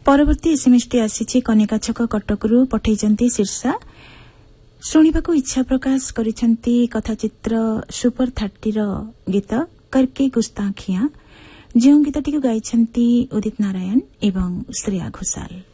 परवर्ती एसएमएसटी आसी कनिका छक कटकरू पठेइचंती शीर्षा शुणिबाकू इच्छा प्रकाश करिसंती कथाचित्र सुपर 30 रो गीत करके गुस्ताखियां जो गीतटी गाइछंती उदित नारायण एवं श्रेया घोषाल।